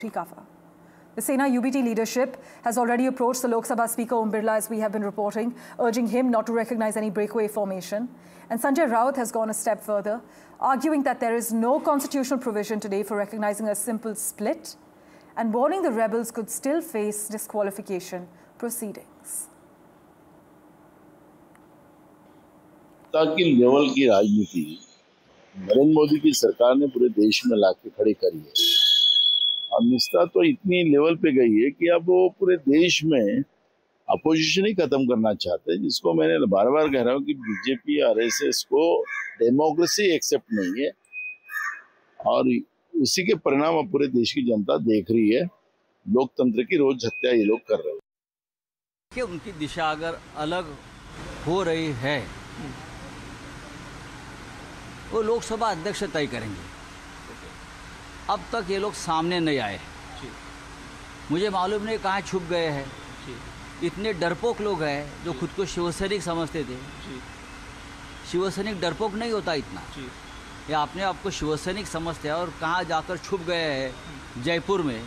cover. The Sena UBT leadership has already approached the Lok Sabha Speaker Om Birla, as we have been reporting, urging him not to recognize any breakaway formation. And Sanjay Raut has gone a step further, arguing that there is no constitutional provision today for recognizing a simple split and warning the rebels could still face disqualification proceedings. ताकि level की राजनीति नरेंद्र मोदी की सरकार ने पूरे देश में लाके खड़ी करी है और निष्ठा तो इतनी लेवल पे गई है कि अब वो पूरे देश में अपोजिशन ही खत्म करना चाहते हैं, जिसको मैंने बार बार कह रहा हूँ कि बीजेपी आरएसएस को डेमोक्रेसी एक्सेप्ट नहीं है और उसी के परिणाम अब पूरे देश की जनता देख रही है। लोकतंत्र की रोज हत्या ये लोग कर रहे हैं कि उनकी दिशा अगर अलग हो रही है वो लोकसभा अध्यक्ष तय करेंगे। अब तक ये लोग सामने नहीं आए, मुझे मालूम नहीं कहाँ छुप गए हैं। इतने डरपोक लोग हैं जो खुद को शिवसैनिक समझते थे। शिवसैनिक डरपोक नहीं होता इतना, ये अपने आप को शिवसैनिक समझते हैं और कहाँ जाकर छुप गए हैं जयपुर में।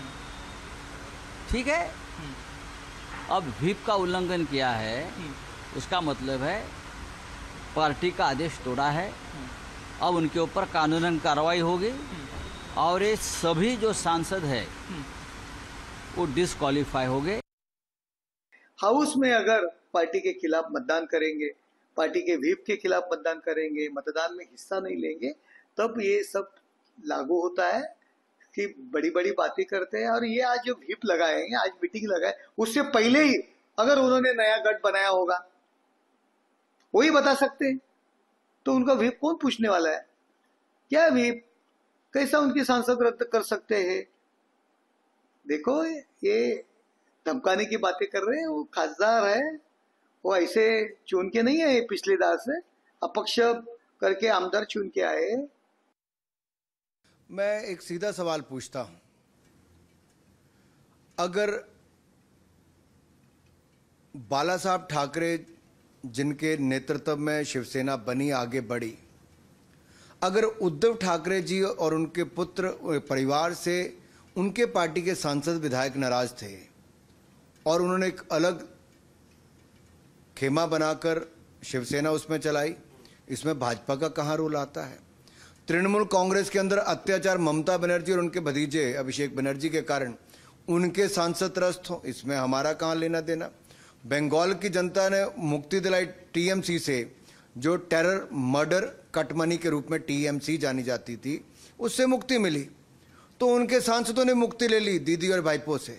ठीक है, अब व्हिप का उल्लंघन किया है, उसका मतलब है पार्टी का आदेश तोड़ा है। अब उनके ऊपर कानूनन कार्रवाई होगी और ये सभी जो सांसद है वो डिस्क्वालीफाई हो गए। हाउस में अगर पार्टी के खिलाफ मतदान करेंगे, पार्टी के व्हिप के खिलाफ मतदान करेंगे, मतदान में हिस्सा नहीं लेंगे, तब ये सब लागू होता है कि बड़ी बड़ी बातें करते हैं। और ये आज जो व्हिप लगाएंगे, आज मीटिंग लगाए, उससे पहले ही अगर उन्होंने नया गठ बनाया होगा वही बता सकते हैं, तो उनका व्हिप कौन पूछने वाला है? क्या व्हिप, कैसा उनके सांसद रद्द कर सकते हैं? देखो ये धमकाने की बातें कर रहे हैं। वो खासदार है, वो ऐसे चुन के नहीं है पिछले दार से, अपक्ष करके आमदार चुन के आए। मैं एक सीधा सवाल पूछता हूं, अगर बाला साहब ठाकरे जिनके नेतृत्व में शिवसेना बनी, आगे बढ़ी, अगर उद्धव ठाकरे जी और उनके पुत्र परिवार से उनके पार्टी के सांसद विधायक नाराज थे और उन्होंने एक अलग खेमा बनाकर शिवसेना उसमें चलाई, इसमें भाजपा का कहाँ रोल आता है? तृणमूल कांग्रेस के अंदर अत्याचार ममता बनर्जी और उनके भतीजे अभिषेक बनर्जी के कारण उनके सांसद त्रस्त हो, इसमें हमारा कहाँ लेना देना? बंगाल की जनता ने मुक्ति दिलाई टीएमसी से, जो टेरर मर्डर कटमनी के रूप में टीएमसी जानी जाती थी, उससे मुक्ति मिली, तो उनके सांसदों ने मुक्ति ले ली दीदी और भाईपों से।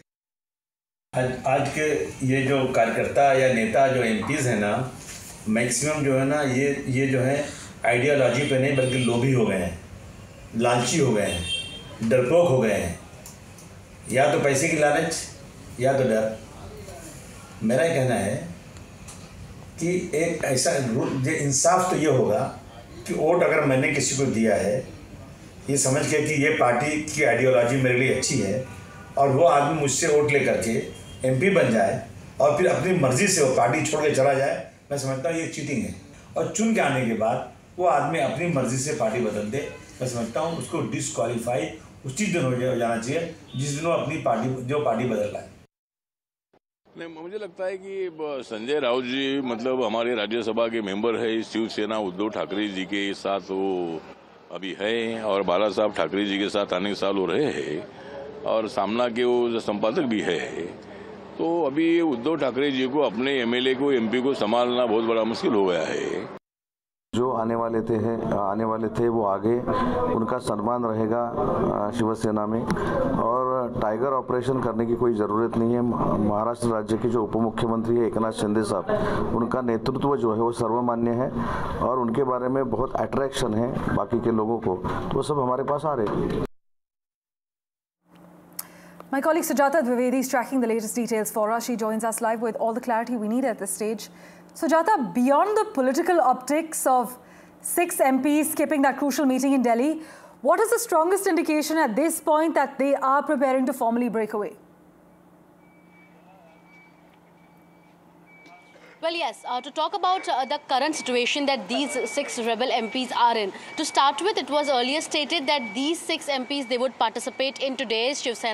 आज के ये जो कार्यकर्ता या नेता जो एमपीज हैं ना, मैक्सिमम जो है ना, ये जो है आइडियोलॉजी पे नहीं बल्कि लोभी हो गए हैं, लालची हो गए हैं, डरपोक हो गए हैं, या तो पैसे की लालच या तो डर। मेरा ये कहना है कि एक ऐसा इंसाफ तो ये होगा कि वोट अगर मैंने किसी को दिया है ये समझ के कि ये पार्टी की आइडियोलॉजी मेरे लिए अच्छी है और वो आदमी मुझसे वोट ले करके एमपी बन जाए और फिर अपनी मर्जी से वो पार्टी छोड़ के चला जाए, मैं समझता हूँ ये चीटिंग है। और चुन के आने के बाद वो आदमी अपनी मर्जी से पार्टी बदल दे, मैं समझता हूँ उसको डिस्क्वालीफाई उसी दिन हो जाना चाहिए जिस दिन वो अपनी पार्टी बदल रहा है। नहीं, मुझे लगता है कि संजय राउत जी मतलब हमारे राज्यसभा के मेंबर है, शिवसेना उद्धव ठाकरे जी के साथ वो अभी है और बाला साहब ठाकरे जी के साथ अनेक साल हो रहे हैं और सामना के वो संपादक भी है। तो अभी उद्धव ठाकरे जी को अपने एमएलए को एमपी को संभालना बहुत बड़ा मुश्किल हो गया है। जो आने वाले थे वो आगे, उनका सम्मान रहेगा शिवसेना में और टाइगर ऑपरेशन करने की कोई ज़रूरत नहीं है। महाराष्ट्र राज्य के जो उप मुख्यमंत्री है एकनाथ शिंदे साहब, उनका नेतृत्व जो है वो सर्वमान्य है और उनके बारे में बहुत अट्रैक्शन है बाकी के लोगों को, तो वो सब हमारे पास आ रहे हैं। My colleague Sujata Dwivedi is tracking the latest details for us. She joins us live with all the clarity we need at this stage. Sujata, beyond the political optics of 6 MPs skipping that crucial meeting in Delhi, what is the strongest indication at this point that they are preparing to formally break away? Well, yes, to talk about the current situation that these 6 rebel MPs are in. To start with, it was earlier stated that these 6 MPs, they would participate in today's Shiv Sena